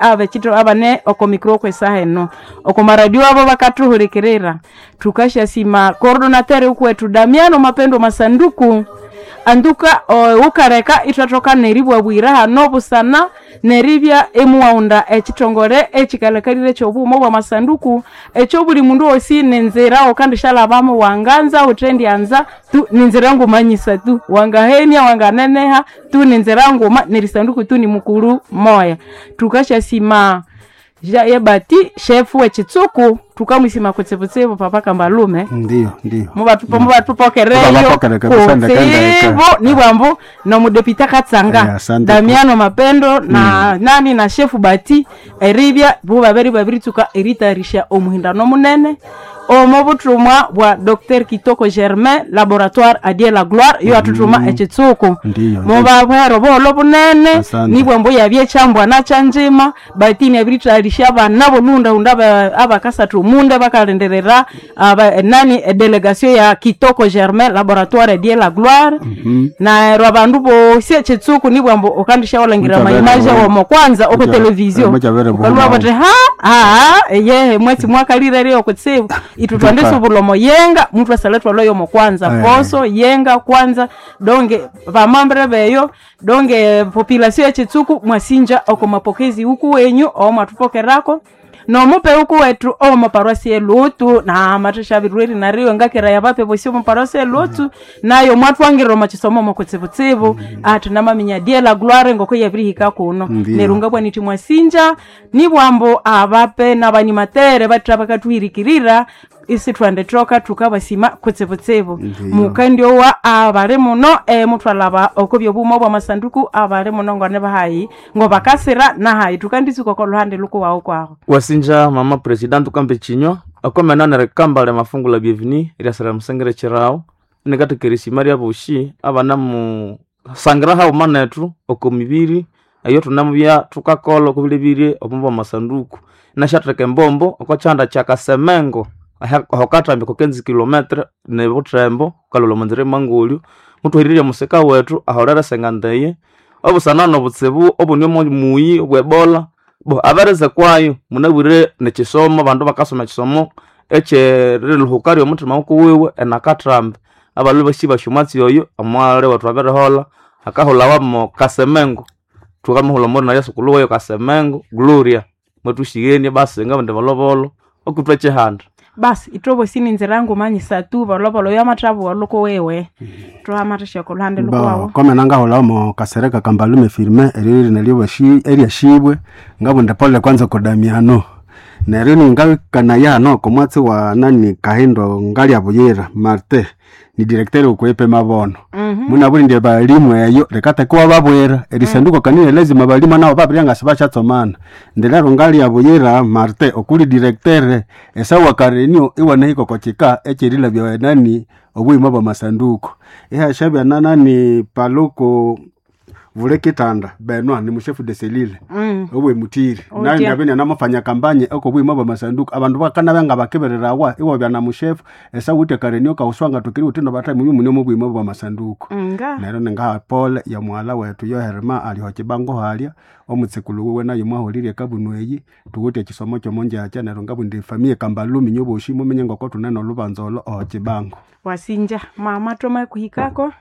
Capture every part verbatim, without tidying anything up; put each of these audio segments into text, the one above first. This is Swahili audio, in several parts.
aba chito abane oko mikro kwesa heno oko maradio abo bakatuhulikirira tukasha sima coordinateur kwetu Damiano Mapendo Masanduku anduka uh, ukareka itatoka neribwa bwira hano busana neribya emuwaunda ekitongore ekikalekalire chobumo bwa Masanduku echo buli mundu osi nenzera okandishala bamu wanganza utrendi anza tu nenzera ngumanyisa tu wangahenia wanganeneha tu nenzera nguma nerisanduku tu ni mukuru moya tukasha sima ja yebati chef wechitsuku tukamwisima kutsebutsebu papa Kambalume ndio ndio muba tupo muba tupokereyo kutsibo ni bambo na mudepita Katsanga Damiano Mapendo na mm. nani na chef Bati eribya buba beri babiri tuka eritarisha omuhindano munene omobutrumwa bwa Docteur Kitoko Germain laboratoire Adieu la Gloire yo atutuma mm. ekitsuku muba bwero bolo bunene ni bwambo yabye chambwa na chanjima Batini abiritarisha bana bolunda undaba abakasatu munda bakalenderera aba nani delegation ya Kitoko Germain laboratoire Adieu la Gloire mm -hmm. na rabandu bo sie chitsuku ni bwambo okandisha olangira ma image wa mo kwanza oko television kalwa bate ha ha ye mwezi mwaka lirere okutsebu itutwande subulomo yenga mtu asaletwa loyo mo kwanza poso yenga kwanza donge vamambre beyo donge population ya chitsuku mwasinja oko mapokezi huku wenyu o matupokerako no mupe huku wetu o maparosi elutu na matisha birweri na riyo ngakira yabape bosio maparosi elutu nayo mwatu wangiro machisomo mokutsibutsibu mm. ati namaminya Adieu la Gloire ngoko yabirihika kuno nerunga bwa niti mwasinja ni bwambo abape nabanimatere batrabakatwirikirira isi twande troka tukabasima kutsibutsibu mukandio wa abare muno e mutwalaba okobyo bumo bwa Masanduku abare muno ngone bahayi ngo bakasira na hayi tukandisuko ko luhande luko wao kwao wasinja mama president ukambe chinywa akomena na rekambale mafungula bienvenue ila sala musengere chirao negata kerisi maria bushi abana mu sangra ha umanetu okomibiri ayo tunamubya tukakolo kubilibiri obumbo Masanduku na shatreke mbombo okochanda cha Kasemengo hokata mbiko kenzi kilometre ne butrembo kalolo manzire mangulyu mutu hirire museka wetu ahorera sengandeye obusana no butsebu obunyo muyi bwebola bo abareze kwayo munabure ne kisomo bandu bakasoma kisomo eche relo hokari omuntu mako wewe enakatrambe abalu bashiba shumatsi yoyo amwale watu abere hola akahola wamo Kasemengo tukamuhola mona yesu kuluyo Kasemengo Gloria mutu shigeni basi ngabende balobolo okutweche handa basi itobo sini nzerangu manyisa tu balobolo ya matrabu waloko wewe to amatasha ko lande luko wawo kome nanga hola mo Kasereka Kambalume firme eriri naliyo shi area shibwe ngabo ndapole kwanza ko Damiano nerino ngawe kana ya no komwatsi wa nani Kahindo ngali abuyera Marte ni directeur ukwepe mabono mm -hmm. muna buri ndiye balimu eyo rekata kwa babwera erisanduko mm. kanine lazima balima nao babyanga sibacha tsomana ndelero ngali abuyera Marte okuli directeur esawa karenio iwana hiko kochika echirila bya nani obuyima ba Masanduku eha shabya nani paloko vule kitanda benwa ni mushefu de selile mm. obwe mutiri oh, nayo ngabene namafanya kampanye oko buyima ba Masanduku abantu bakana banga bakeberera wa iwo bya na mushefu esa ute karenio ka uswanga tukiri utindo bata muyu munyo mu buyima ba Masanduku nayo nga Paul ya mwala wetu yo Herma ali hokibango halya omutsekulu we nayo mwaholire kabunweyi tuwote kisomo cyo monje acha nero ngabundi famille Kambalume nyobo shimo menye ngoko tuneno lubanzolo hokibango wasinja mama toma kuhikako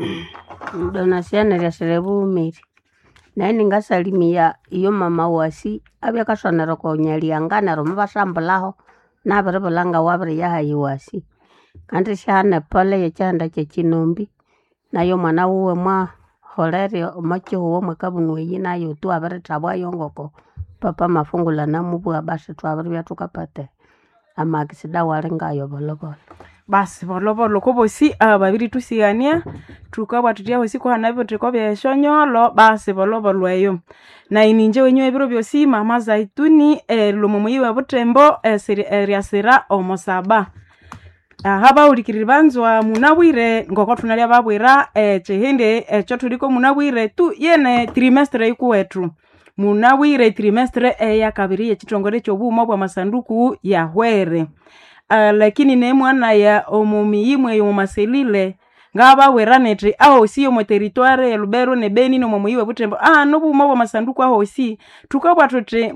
donasiana ya serebu umiri nani ngasalimia iyo mama wasi abya kasonero ko nyaliangana ro mabashambulaho nabere bolanga wabere ya hayiwasi kandi shana pole ya chanda cha Chinombi nayo mwana uwe mwa horere macho uwe mwakabunwe nayo tu abere tabwa yongoko papa mafungula namubwa bashi twabere yatukapate amakisida walenga yo bolobolo basi bolobolo ko bosi ababiri tusigania tukabwa tutia bosi ko hanabyo tiko byeshonyolo basi bolobolo eyo na ininje wenyo ebiro byosi mama Zaituni eh, lumumuyiwe butembo eh, seri eriasira omosaba ah, haba ulikiribanzwa munawire ngoko tunalia babwira eh, chehende eh, chotuliko munawire tu yene trimestre ikuwetu munawire trimestre eh, ya kabiri chitongore chobumo bwa Masanduku ya hwere uh, lakini ne mwana ya omumi yimwe yo maselile ngaba weranete aho si mu territoire ya Lubero ne Beni no mu muyiwe Butembo ah no buma bwa masanduku aho si tukabwa tote